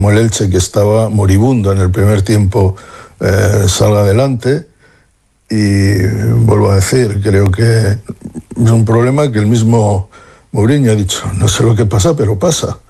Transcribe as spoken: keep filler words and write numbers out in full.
el Elche, que estaba moribundo en el primer tiempo, eh, salga adelante. Y vuelvo a decir, creo que es un problema que el mismo Mourinho ha dicho, no sé lo que pasa, pero pasa.